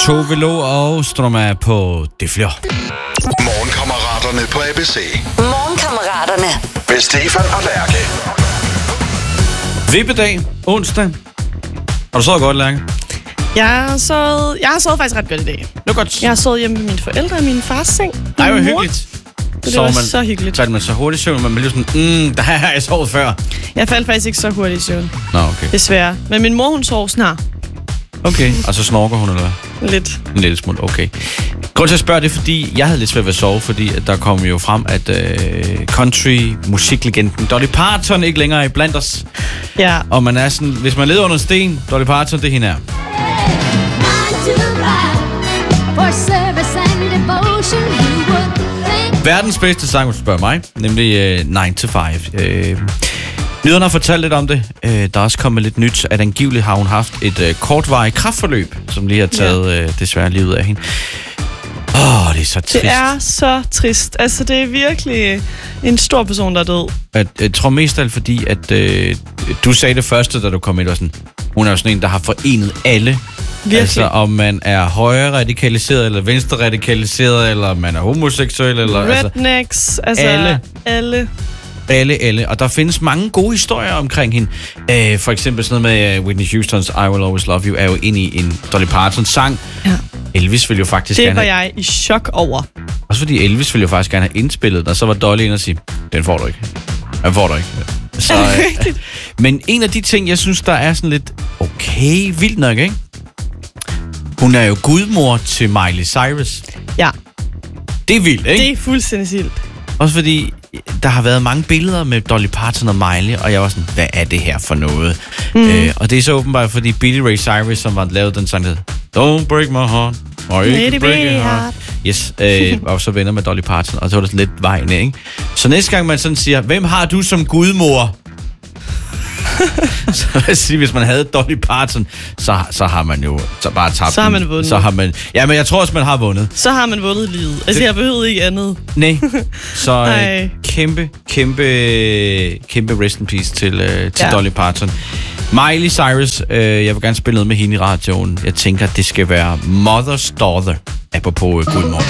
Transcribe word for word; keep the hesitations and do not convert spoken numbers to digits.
Tove Lo og Strømmer på Det Flør. Morgenkammeraterne på A B C. Morgenkammeraterne. Med Stefan og Lærke. Vippedag, onsdag. Har du sovet godt, Lærke? Jeg har sovet, jeg har sovet faktisk ret godt i dag. Det er godt. Jeg har sovet hjemme med mine forældre i min fars seng. Ej, hvor Min mor. hyggeligt. Så det Sover var man, så hyggeligt. Så er man så hurtigt i søvn, man bliver sådan, mm, der har jeg sovet før. Jeg faldt faktisk ikke så hurtigt i søvn, Nå, okay. desværre. Men min mor, hun sov snart. Okay, og så snorker hun, eller hvad? Lidt. En lille smule, okay. Grunden til at spørge, det er, fordi jeg havde lidt svært ved at sove, fordi at der kom jo frem, at øh, country-musiklegenden Dolly Parton ikke længere er blandt os. Ja. Og man er sådan, hvis man leder under sten, Dolly Parton, det er hende her. Verdens bedste sang, hvis du spørger mig, nemlig øh, nine to five. Øh, Nyhederne har fortalt lidt om det. Øh, der er også kommet lidt nyt, at angiveligt har hun haft et øh, kortvarigt kræftforløb, som lige har taget ja. øh, desværre livet af hende. Åh, oh, det er så trist. Det er så trist. Altså, det er virkelig en stor person, der er død. At, jeg tror mest af alt fordi, at øh, du sagde det første, da du kom ind, og sådan, hun er jo sådan en, der har forenet alle. Virkelig. Altså, om man er højre radikaliseret, eller venstre radikaliseret, eller man er homoseksuel, eller... Rednecks, altså, altså alle. alle. Alle, alle. Og der findes mange gode historier omkring hende. Øh, for eksempel sådan noget med uh, Whitney Houstons I Will Always Love You er jo inde i en Dolly Parton sang. Ja. Elvis ville jo faktisk Det gerne var have... jeg i chok over. Også fordi Elvis ville jo faktisk gerne have indspillet den, og så var Dolly inde og sige, den får du ikke. Den får du ikke. Så, Er det øh, rigtigt? men en af de ting, jeg synes, der er sådan lidt okay, vildt nok, ikke? Hun er jo gudmor til Miley Cyrus. Ja, Det er vildt, ikke? det er fuldstændig sildt. Også fordi, der har været mange billeder med Dolly Parton og Miley, og jeg var sådan, hvad er det her for noget? Mm. Øh, og det er så åbenbart, fordi Billy Ray Cyrus, som var lavet den sang, der Don't break my heart, or you can break your heart. Yes, øh, og så venner med Dolly Parton, og så var det lidt vejen, ikke? Så næste gang man sådan siger, hvem har du som gudmor? Så vil jeg sige, hvis man havde Dolly Parton, så, så har man jo så bare tabt. Så har man vundet. Så har man, ja, men jeg tror også, man har vundet. Så har man vundet livet. Altså, jeg behøvede ikke andet. Nej. Så Ej. øh, kæmpe, kæmpe, kæmpe rest in peace til, øh, til Ja. Dolly Parton. Miley Cyrus, øh, jeg vil gerne spille noget med hende i radioen. Jeg tænker, at det skal være Mother's Daughter, apropos øh, gudmor.